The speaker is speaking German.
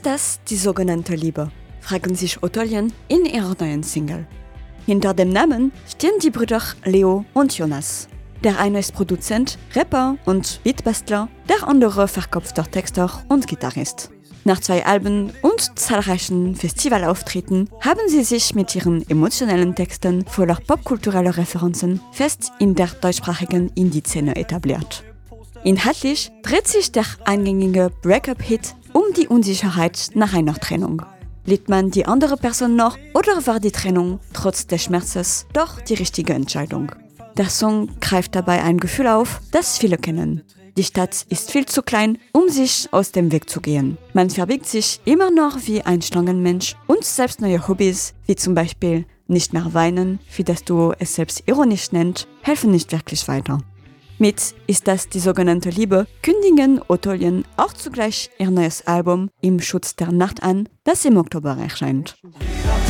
Ist das die sogenannte Liebe? Fragen sich Otolien in ihrer neuen Single. Hinter dem Namen stehen die Brüder Leo und Jonas. Der eine ist Produzent, Rapper und Beatbastler, der andere verkopfter Texter und Gitarrist. Nach 2 Alben und zahlreichen Festivalauftritten haben sie sich mit ihren emotionellen Texten voller popkultureller Referenzen fest in der deutschsprachigen Indie-Szene etabliert. Inhaltlich dreht sich der eingängige Breakup-Hit um die Unsicherheit nach einer Trennung. Liebt man die andere Person noch oder war die Trennung trotz des Schmerzes doch die richtige Entscheidung? Der Song greift dabei ein Gefühl auf, das viele kennen. Die Stadt ist viel zu klein, um sich aus dem Weg zu gehen. Man verbiegt sich immer noch wie ein Schlangenmensch und selbst neue Hobbys, wie zum Beispiel nicht mehr weinen, wie das Duo es selbst ironisch nennt, helfen nicht wirklich weiter. Mit Ist das die sogenannte Liebe kündigen Otolien auch zugleich ihr neues Album Im Schutz der Nacht an, das im Oktober erscheint.